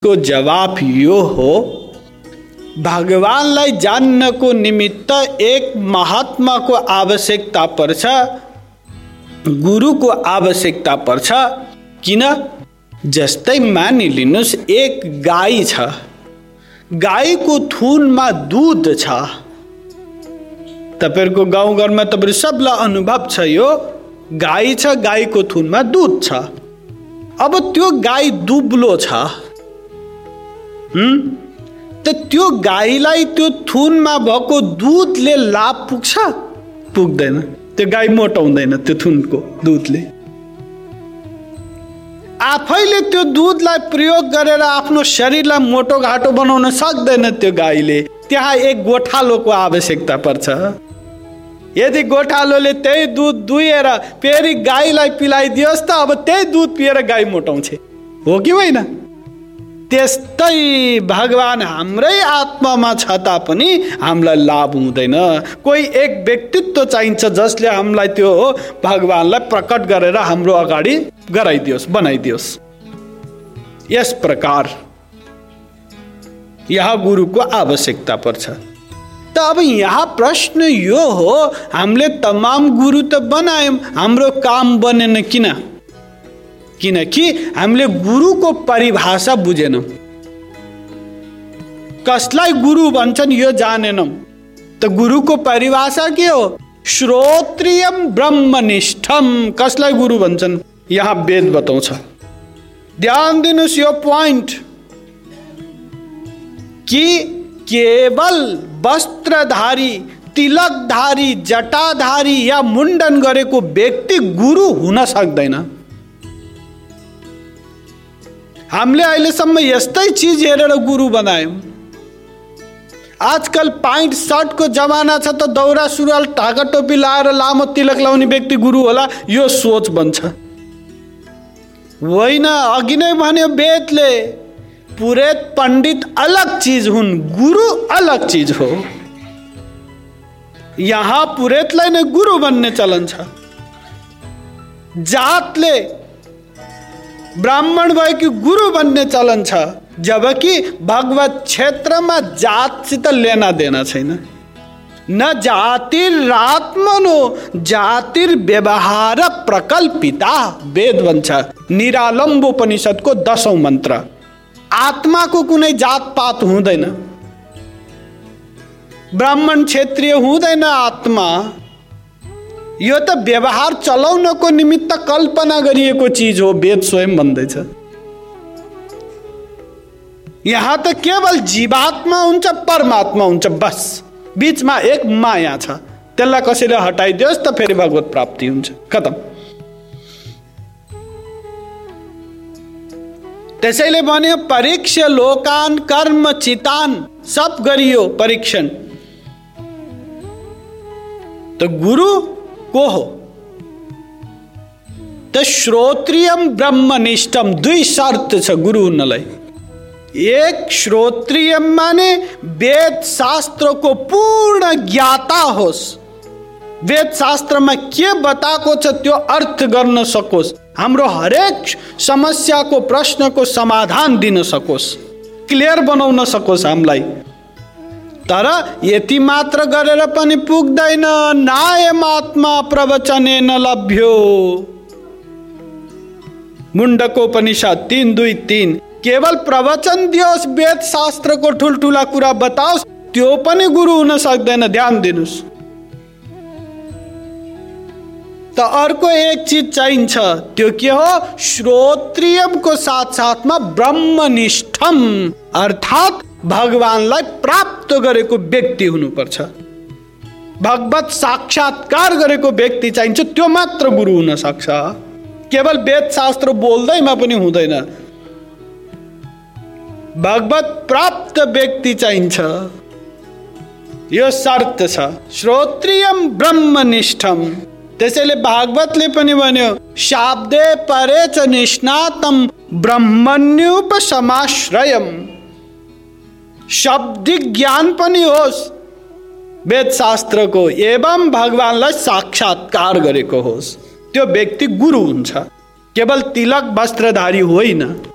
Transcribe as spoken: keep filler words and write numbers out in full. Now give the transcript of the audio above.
को जवाब यो हो, भगवानलाई जान्नको निमित्त एक महात्माको आवश्यकता पर्छ, गुरुको आवश्यकता पर्छ। किन? जस्तै मानिलिनुस् एक गाई छ, गाईको थुनमा दुध छ। तपाईहरुको गाउँघरमा तपाईहरु सबलाई अनुभव छ, यो गाई छ, गाईको थुनमा दुध छ। अब त्यो गाई दुब्लो छ, हम्म त त्यो गाईलाई त्यो थुनमा भएको दुधले लाभ पुग्छ? पुग्दैन। त्यो गाई मोटो हुँदैन त्यो थुनको दुधले। आफैले त्यो दुधलाई प्रयोग गरेर आफ्नो शरीरलाई मोटो घाटो बनाउन सक्दैन त्यो गाईले। त्यहाँ एक गोठालोको आवश्यकता पर्छ। यदि गोठालोले त्यही दुध दुहेर फेरि गाईलाई पिलाइदियोस् त अब त्यही दुध पिएर गाई मोटाउँछ, हो कि होइन? त्यस्तै भगवान हाम्रै आत्मामा छ तापनि हामीलाई लाभ हुँदैन। कोही एक व्यक्तित्व चाहिन्छ जसले हामीलाई त्यो भगवानलाई प्रकट गरेर हाम्रो अगाडि गराइदियोस्, बनाइदियोस्। यस प्रकार यहाँ गुरुको आवश्यकता पर्छ। त अब यहाँ प्रश्न यो हो, हामीले तमाम गुरु त बनायौं, हाम्रो काम बनेन किन? किनकि हामीले गुरुको परिभाषा बुझेनौं। कसलाई गुरु भन्छन् यो जानेनौं। त गुरुको परिभाषा के हो? श्रोत्रियम ब्रह्मनिष्ठम। कसलाई गुरु भन्छन्? यहाँ वेद बताउँछ। ध्यान दिनुस् यो प्वाइन्ट कि केवल वस्त्रधारी, तिलकधारी, जटाधारी या मुण्डन गरेको व्यक्ति गुरु हुन सक्दैन। हामीले अहिलेसम्म यस्तै चीज हेरेर गुरु बनायौं। आजकल पैंट शर्ट को जमाना छ त दौरा सुरुवाल ढाका टोपी लाएर लामो तिलक लाउने व्यक्ति गुरु होला, यो सोच बन्छ। होइन, अघि नै भन्यो वेदले, पुरोहित पण्डित अलग चीज हुन्, गुरु अलग चीज हो। यहाँ पुरोहितलाई नै गुरु भन्ने चलन छ। जातले ब्राह्मण भयो कि गुरु भन्ने चलन छ, जबकि भगवत क्षेत्रमा जातसित लेना देना छैन। न जातिरात्मनो जातिर व्यवहार प्रकल्पिता, वेद भन्छ निरालम्बोपनिषदको दशौं मन्त्र। आत्माको कुनै जात पात हुँदैन, ब्राह्मण क्षेत्रीय हुँदैन आत्मा। यो त व्यवहार चलाउनको निमित्त कल्पना गरिएको चीज हो, वेद स्वयं भन्दैछ। यहाँ त केवल जीवात्मा हुन्छ, परमात्मा हुन्छ, बस बीचमा एक माया छ। त्यसलाई कसैले हटाइदियोस् त फेरि भगवत प्राप्ति हुन्छ, खतम। त्यसैले भन्यो परीक्ष लोकान कर्म चितान, सब गरियो परीक्षण। त गुरु को हो? त श्रोत्रियम ब्रह्मनिष्ठम। दुई शर्त छ गुरु हुनलाई। एक, श्रोत्रियम माने वेद शास्त्र को पूर्ण ज्ञाता होस्, वेद शास्त्रमा के बताएको छ त्यो अर्थ गर्न सकोस्, हाम्रो हरेक समस्याको प्रश्नको समाधान दिन सकोस्, क्लियर बनाउन सकोस् हामीलाई। तर यति मात्र गरेर पनि पुग्दैन। नायमात्मा प्रवचने न लभ्यो, मुण्डकोपनिषद तीन दुई तीन। केवल प्रवचन दियोस्, वेद शास्त्रको ठुलठुला कुरा बताओस्, त्यो पनि गुरु हुन सक्दैन। ध्यान दिनुस्। त अर्को एक चीज चाहिन्छ, त्यो के हो? श्रोत्रियमको साथ साथमा ब्रह्मनिष्ठम, अर्थात भगवानलाई प्राप्त गरेको व्यक्ति हुनुपर्छ। भगवत साक्षात्कार गरेको व्यक्ति चाहिन्छ, त्यो मात्र गुरु हुन सक्छ। केवल वेद शास्त्र बोल्दैमा पनि हुँदैन, भगवत प्राप्त व्यक्ति चाहिन्छ। यो शर्त छ, श्रोत्रियम ब्रह्मनिष्ठम। त्यसैले भागवतले पनि भन्यो शाब्दे परे च निष्णातम ब्रह्मण्योपसमाश्रयम। शाब्दिक ज्ञान पनि होस् वेद शास्त्रको, एवं भगवानलाई साक्षात्कार गरेको होस्, त्यो व्यक्ति गुरु हुन्छ। केवल तिलक वस्त्रधारी होइन।